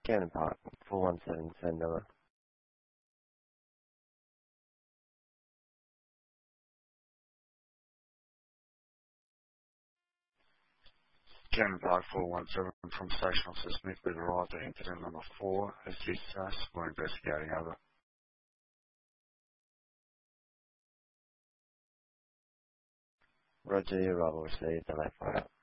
Cannon Park, 417, San Miller. Cannon Park 417 from Station Officer Smith, we've arrived at incident number 4 as dispatched. We're investigating over. Roger, your arrival received, delay fire.